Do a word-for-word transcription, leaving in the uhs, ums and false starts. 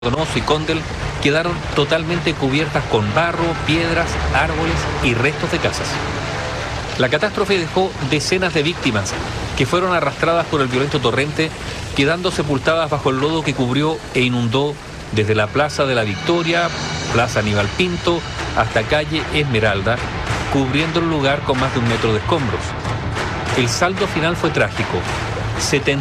Donoso y Condel quedaron totalmente cubiertas con barro, piedras, árboles y restos de casas. La catástrofe dejó decenas de víctimas que fueron arrastradas por el violento torrente, quedando sepultadas bajo el lodo que cubrió e inundó desde la Plaza de la Victoria, Plaza Aníbal Pinto, hasta calle Esmeralda, cubriendo el lugar con más de un metro de escombros. El saldo final fue trágico. setenta